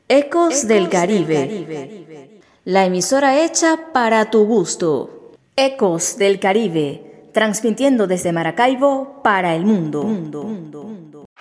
Ecos del Caribe, la emisora hecha para tu gusto. Ecos del Caribe, transmitiendo desde Maracaibo para el mundo.